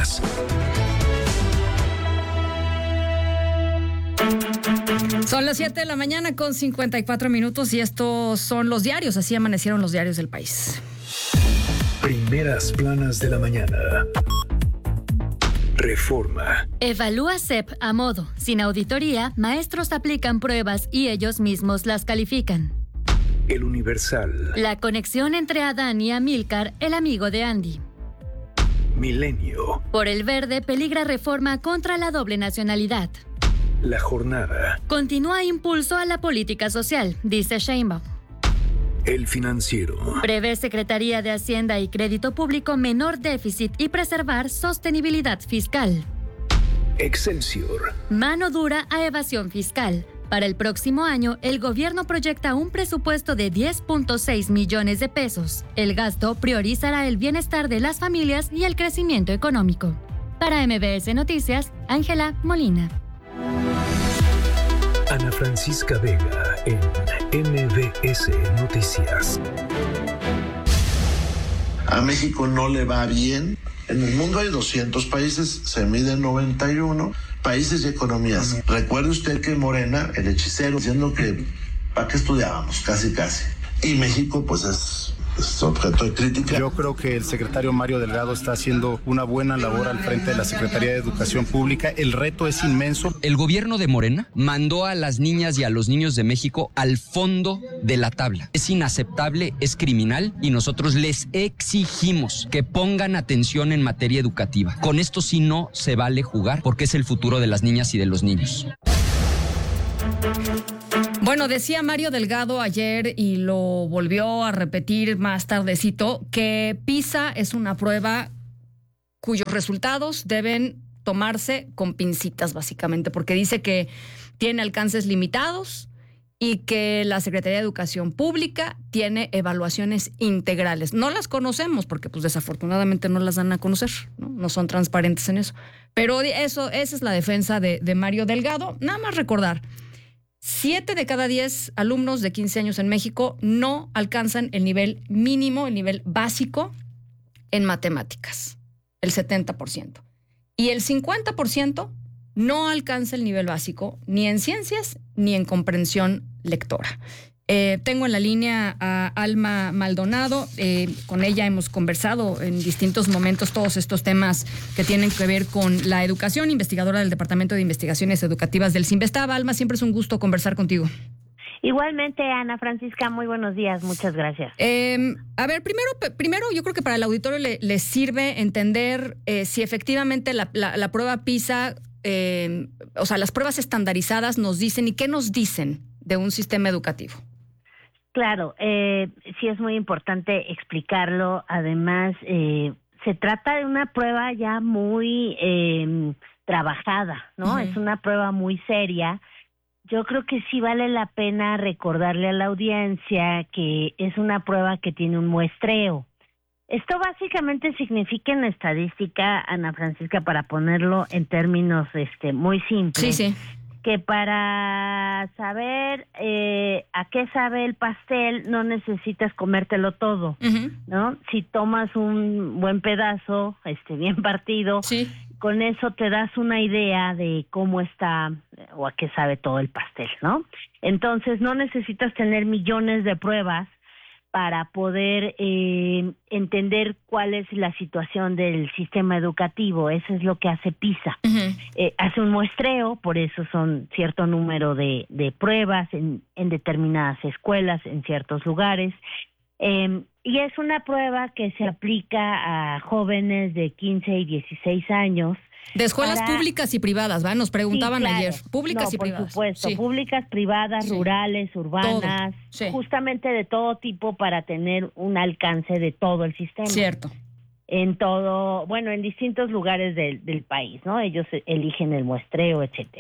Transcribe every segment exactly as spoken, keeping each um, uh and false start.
Noticias. Son las siete de la mañana con cincuenta y cuatro minutos y estos son los diarios, así amanecieron los diarios del país. Primeras planas de la mañana. Reforma. Evalúa C E P a modo. Sin auditoría, maestros aplican pruebas y ellos mismos las califican. El Universal. La conexión entre Adán y Amílcar, el amigo de Andy. Milenio. Por el verde peligra reforma contra la doble nacionalidad. La Jornada. Continúa impulso a la política social, dice Sheinbaum. El Financiero. Prevé Secretaría de Hacienda y Crédito Público menor déficit y preservar sostenibilidad fiscal. Excelsior. Mano dura a evasión fiscal. Para el próximo año, el gobierno proyecta un presupuesto de diez punto seis millones de pesos. El gasto priorizará el bienestar de las familias y el crecimiento económico. Para M B S Noticias, Ángela Molina. Ana Francisca Vega en M B S Noticias. A México no le va bien. En el mundo hay doscientos países, se miden noventa y uno países y economías. Recuerde usted que Morena, el hechicero, diciendo que ¿para qué estudiábamos? Casi, casi. Y México, pues es, es objeto de crítica. Yo creo que el secretario Mario Delgado está haciendo una buena labor al frente de la Secretaría de Educación Pública. El reto es inmenso. El gobierno de Morena mandó a las niñas y a los niños de México al fondo de la tabla. Es inaceptable, es criminal y nosotros les exigimos que pongan atención en materia educativa. Con esto sí no se vale jugar porque es el futuro de las niñas y de los niños. Bueno, decía Mario Delgado ayer y lo volvió a repetir más tardecito que PISA es una prueba cuyos resultados deben tomarse con pincitas básicamente, porque dice que tiene alcances limitados y que la Secretaría de Educación Pública tiene evaluaciones integrales. No las conocemos porque pues desafortunadamente no las dan a conocer, no, no son transparentes en eso. Pero eso, esa es la defensa de, de Mario Delgado. Nada más recordar. Siete de cada diez alumnos de quince años en México no alcanzan el nivel mínimo, el nivel básico en matemáticas, el setenta por ciento. Y el cincuenta por ciento no alcanza el nivel básico ni en ciencias ni en comprensión lectora. Eh, tengo en la línea a Alma Maldonado. Eh, con ella hemos conversado en distintos momentos todos estos temas que tienen que ver con la educación, investigadora del Departamento de Investigaciones Educativas del CINVESTAB. Alma, siempre es un gusto conversar contigo. Igualmente, Ana Francisca, muy buenos días, muchas gracias. Eh, a ver, primero, primero yo creo que para el auditorio le, le sirve entender eh, si efectivamente la, la, la prueba PISA, eh, o sea, las pruebas estandarizadas nos dicen y qué nos dicen de un sistema educativo. Claro, eh, sí es muy importante explicarlo. Además, eh, se trata de una prueba ya muy eh, trabajada, ¿no? Uh-huh. Es una prueba muy seria. Yo creo que sí vale la pena recordarle a la audiencia que es una prueba que tiene un muestreo. Esto básicamente significa en estadística, Ana Francisca, para ponerlo en términos este, muy simples. Sí, sí. Que para saber eh, a qué sabe el pastel no necesitas comértelo todo, uh-huh. ¿no? Si tomas un buen pedazo, este bien partido, sí. Con eso te das una idea de cómo está o a qué sabe todo el pastel, ¿no? Entonces no necesitas tener millones de pruebas para poder eh, entender cuál es la situación del sistema educativo. Eso es lo que hace PISA. Uh-huh. Eh, hace un muestreo, por eso son cierto número de, de pruebas en, en determinadas escuelas, en ciertos lugares. Eh, y es una prueba que se aplica a jóvenes de quince y dieciséis años. De escuelas para... públicas y privadas, ¿va? Nos preguntaban sí, claro. ayer. Públicas no, y privadas. Por supuesto, sí. Públicas, privadas, sí. Rurales, urbanas, sí. Justamente de todo tipo para tener un alcance de todo el sistema. Cierto. En todo, bueno, en distintos lugares del, del país, ¿no? Ellos eligen el muestreo, etcétera.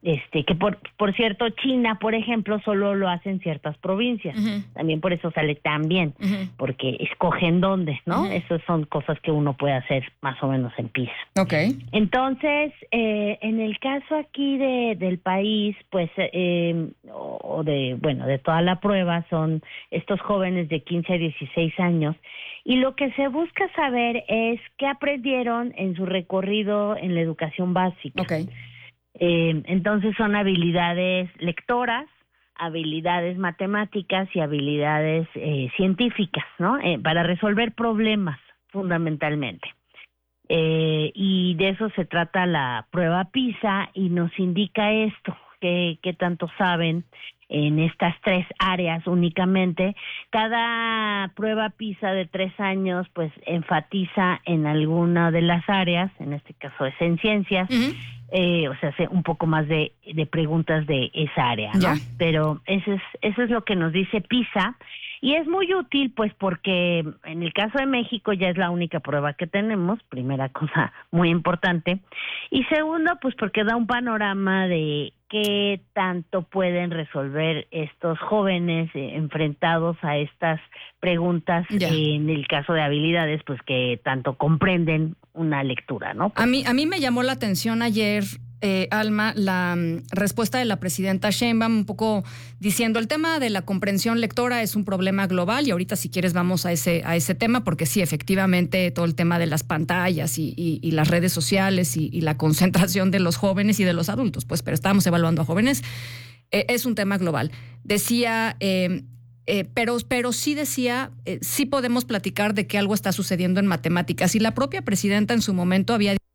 Este, que por, por cierto, China, por ejemplo, solo lo hace en ciertas provincias. Uh-huh. También por eso sale tan bien, uh-huh. porque escogen dónde, ¿no? Uh-huh. Esas son cosas que uno puede hacer más o menos en PISA. Okay. Entonces, eh, en el caso aquí de, del país, pues, eh, o de, bueno, de toda la prueba, son estos jóvenes de quince a dieciséis años, y lo que se busca saber es qué aprendieron en su recorrido en la educación básica. Okay. Eh, entonces son habilidades lectoras, habilidades matemáticas y habilidades eh, científicas, ¿no? Eh, para resolver problemas, fundamentalmente. Eh, y de eso se trata la prueba PISA y nos indica esto, que, que tanto saben en estas tres áreas únicamente. Cada prueba PISA de tres años pues enfatiza en alguna de las áreas, en este caso es en ciencias, uh-huh. eh, o sea, hace un poco más de, de preguntas de esa área, ¿no? Yeah. Pero eso es, eso es lo que nos dice PISA. Y es muy útil, pues, porque en el caso de México ya es la única prueba que tenemos, primera cosa muy importante. Y segundo, pues, porque da un panorama de qué tanto pueden resolver estos jóvenes eh, enfrentados a estas preguntas, ya. eh, en el caso de habilidades, pues, que tanto comprenden una lectura, ¿no? A mí, a mí me llamó la atención ayer, eh, Alma, la um, respuesta de la presidenta Sheinbaum, un poco diciendo el tema de la comprensión lectora es un problema global, y ahorita si quieres vamos a ese a ese tema, porque sí, efectivamente, todo el tema de las pantallas y, y, y las redes sociales y, y la concentración de los jóvenes y de los adultos, pues, pero estábamos evaluando a jóvenes, eh, es un tema global. Decía... Eh, Eh, pero, pero sí decía, eh, sí podemos platicar de que algo está sucediendo en matemáticas, y la propia presidenta en su momento había